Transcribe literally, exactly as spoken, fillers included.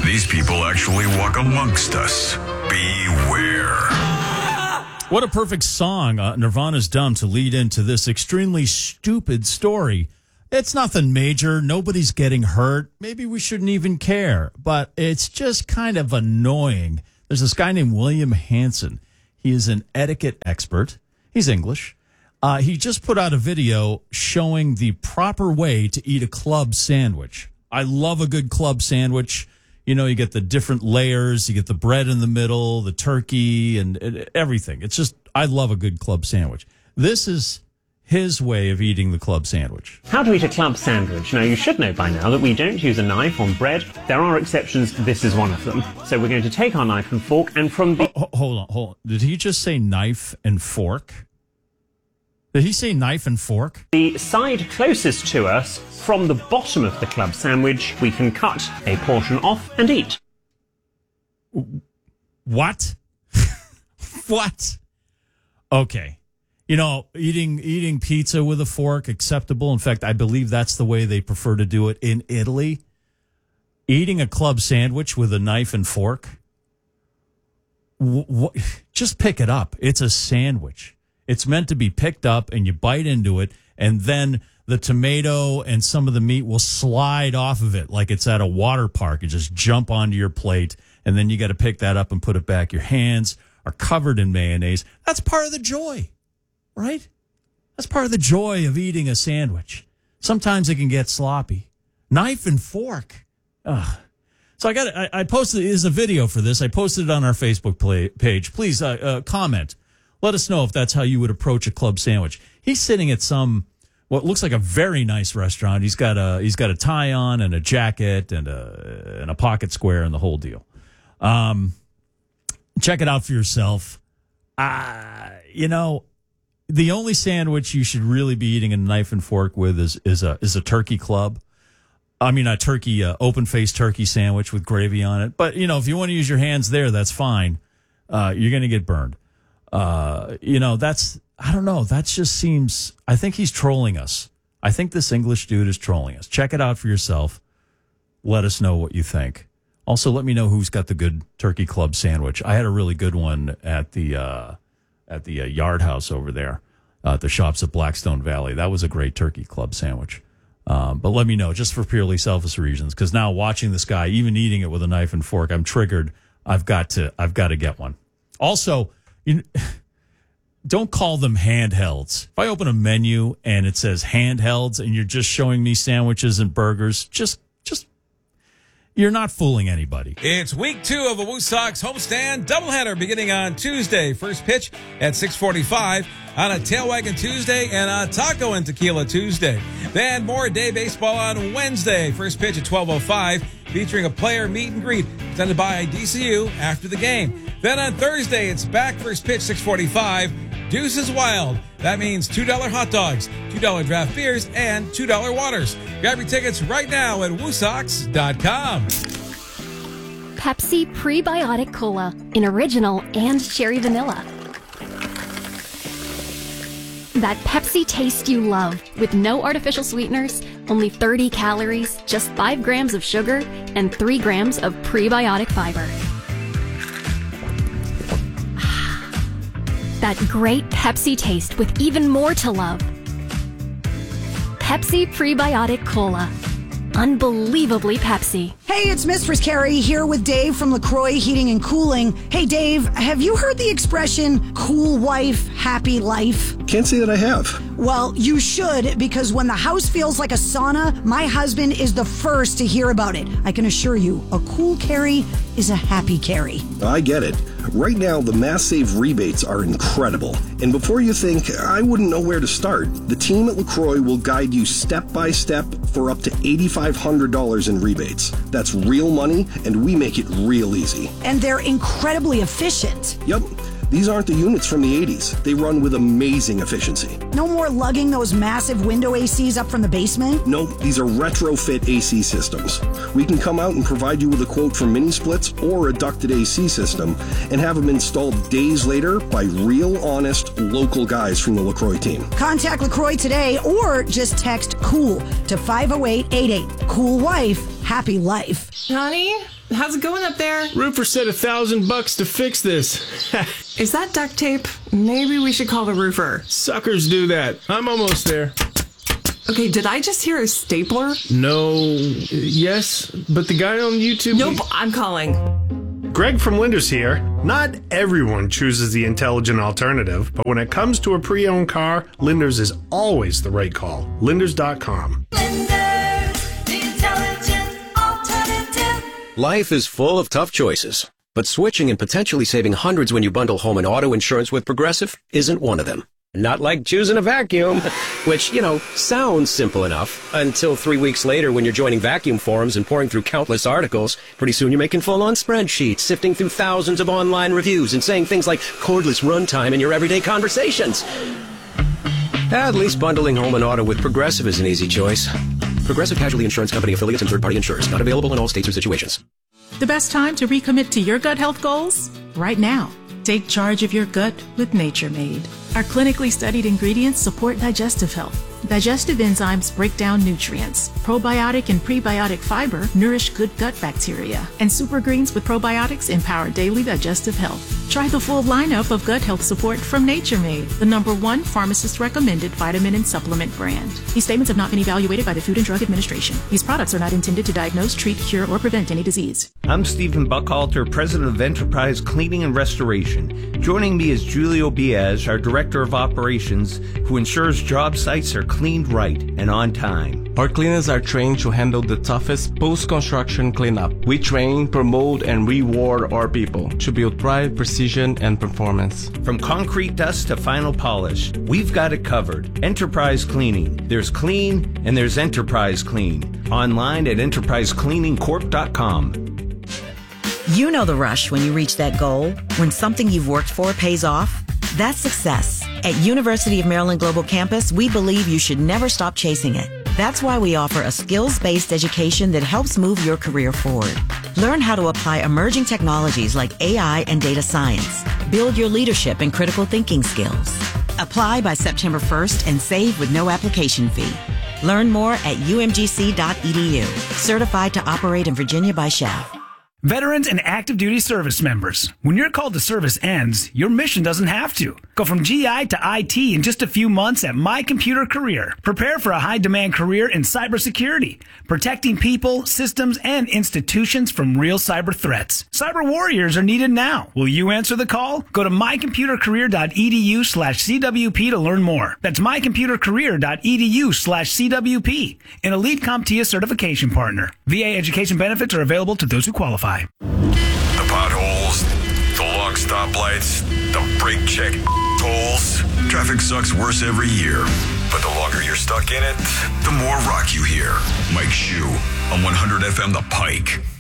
These people actually walk amongst us. Beware. What a perfect song, uh, Nirvana's Dumb, to lead into this extremely stupid story. It's nothing major. Nobody's getting hurt. Maybe we shouldn't even care. But it's just kind of annoying. There's this guy named William Hanson. He is an etiquette expert. He's English. Uh, he just put out a video showing the proper way to eat a club sandwich. I love a good club sandwich. You know, you get the different layers, you get the bread in the middle, the turkey, and, and everything. It's just, I love a good club sandwich. This is his way of eating the club sandwich. How to eat a club sandwich. Now, you should know by now that we don't use a knife on bread. There are exceptions. This is one of them. So we're going to take our knife and fork, and from the... Oh, hold on, hold on. Did he just say knife and fork? Did he say knife and fork? The side closest to us, from the bottom of the club sandwich, we can cut a portion off and eat. What? What? Okay. You know, eating eating pizza with a fork, acceptable. In fact, I believe that's the way they prefer to do it in Italy. Eating a club sandwich with a knife and fork? W- w- just pick it up. It's a sandwich. It's meant to be picked up and you bite into it, and then the tomato and some of the meat will slide off of it like it's at a water park and just jump onto your plate, and then you got to pick that up and put it back. Your hands are covered in mayonnaise. That's part of the joy, right? That's part of the joy of eating a sandwich. Sometimes it can get sloppy. Knife and fork. Ugh. So I got I, I posted, there's a video for this. I posted it on our Facebook play, page. Please uh, uh, comment. Let us know if that's how you would approach a club sandwich. He's sitting at some, what looks like a very nice restaurant. He's got a he's got a tie on and a jacket and a and a pocket square and the whole deal. Um, check it out for yourself. Uh, you know, the only sandwich you should really be eating a knife and fork with is is a is a turkey club. I mean, a turkey uh, open faced turkey sandwich with gravy on it. But you know, if you want to use your hands there, that's fine. Uh, you're going to get burned. Uh, you know, that's, I don't know. That just seems, I think he's trolling us. I think this English dude is trolling us. Check it out for yourself. Let us know what you think. Also, let me know who's got the good turkey club sandwich. I had a really good one at the, uh, at the uh, Yard House over there, uh, at the shops at Blackstone Valley. That was a great turkey club sandwich. Um, but let me know, just for purely selfish reasons, because now watching this guy, even eating it with a knife and fork, I'm triggered. I've got to, I've got to get one. Also, You, don't call them handhelds. If I open a menu and it says handhelds and you're just showing me sandwiches and burgers, just, just, you're not fooling anybody. It's week two of the Woo Sox homestand doubleheader beginning on Tuesday. First pitch at six forty-five on a Tail Wagon Tuesday and a Taco and Tequila Tuesday. Then more day baseball on Wednesday. First pitch at twelve oh five featuring a player meet and greet presented by D C U after the game. Then on Thursday, it's back first pitch, six forty-five. Deuces Wild. That means two dollar hot dogs, two dollar draft beers, and two dollar waters. Grab your tickets right now at woo sox dot com. Pepsi Prebiotic Cola in original and cherry vanilla. That Pepsi taste you love with no artificial sweeteners, only thirty calories, just five grams of sugar, and three grams of prebiotic fiber. That great Pepsi taste with even more to love. Pepsi Prebiotic Cola. Unbelievably Pepsi. Hey, it's Mistress Carrie here with Dave from LaCroix Heating and Cooling. Hey, Dave, have you heard the expression, cool wife, happy life? Can't say that I have. Well, you should, because when the house feels like a sauna, my husband is the first to hear about it. I can assure you, a cool Carrie is a happy Carrie. I get it. Right now, the Mass Save rebates are incredible. And before you think, I wouldn't know where to start, the team at LaCroix will guide you step by step for up to eight thousand five hundred dollars in rebates. That's real money, and we make it real easy. And they're incredibly efficient. Yep. These aren't the units from the eighties. They run with amazing efficiency. No more lugging those massive window A Cs up from the basement? Nope, these are retrofit A C systems. We can come out and provide you with a quote for mini splits or a ducted A C system and have them installed days later by real, honest, local guys from the LaCroix team. Contact LaCroix today or just text COOL to five oh eight eight eight. Cool wife, happy life. Johnny, How's it going up there? Roofer said a thousand bucks to fix this. Is that duct tape? Maybe we should call the roofer. Suckers do that. I'm almost there. Okay, did I just hear a stapler? No. Yes, but the guy on YouTube... Nope, I'm calling. Greg from Linders here. Not everyone chooses the intelligent alternative, but when it comes to a pre-owned car, Linders is always the right call. Linders dot com. Linders, the intelligent alternative. Life is full of tough choices, but switching and potentially saving hundreds when you bundle home and auto insurance with Progressive isn't one of them. Not like choosing a vacuum, which, you know, sounds simple enough until three weeks later when you're joining vacuum forums and pouring through countless articles. Pretty soon you're making full-on spreadsheets, sifting through thousands of online reviews and saying things like cordless runtime in your everyday conversations. At least bundling home and auto with Progressive is an easy choice. Progressive Casualty Insurance Company affiliates and third-party insurers. Not available in all states or situations. The best time to recommit to your gut health goals? Right now. Take charge of your gut with Nature Made. Our clinically studied ingredients support digestive health. Digestive enzymes break down nutrients. Probiotic and prebiotic fiber nourish good gut bacteria. And super greens with probiotics empower daily digestive health. Try the full lineup of gut health support from Nature Made, the number one pharmacist-recommended vitamin and supplement brand. These statements have not been evaluated by the Food and Drug Administration. These products are not intended to diagnose, treat, cure, or prevent any disease. I'm Stephen Buckhalter, President of Enterprise Cleaning and Restoration. Joining me is Julio Biaz, our Director of Operations, who ensures job sites are cleaned right and on time. Our cleaners are trained to handle the toughest post-construction cleanup. We train, promote, and reward our people to build pride, precision, and performance. From concrete dust to final polish, we've got it covered. Enterprise Cleaning. There's clean and there's Enterprise Clean. Online at enterprise cleaning corp dot com. You know the rush when you reach that goal, when something you've worked for pays off. That's success. At University of Maryland Global Campus, we believe you should never stop chasing it. That's why we offer a skills-based education that helps move your career forward. Learn how to apply emerging technologies like A I and data science. Build your leadership and critical thinking skills. Apply by September first and save with no application fee. Learn more at u m g c dot e d u. Certified to operate in Virginia by S H A F. Veterans and active duty service members, when your call to service ends, your mission doesn't have to. Go from G I to I T in just a few months at My Computer Career. Prepare for a high-demand career in cybersecurity, protecting people, systems, and institutions from real cyber threats. Cyber warriors are needed now. Will you answer the call? Go to my computer career dot e d u slash c w p to learn more. That's my computer career dot e d u slash c w p, an Elite CompTIA certification partner. V A education benefits are available to those who qualify. The potholes, the long stoplights, the brake check tolls. Traffic sucks worse every year. But the longer you're stuck in it, the more rock you hear. Mike Shue on one hundred F M The Pike.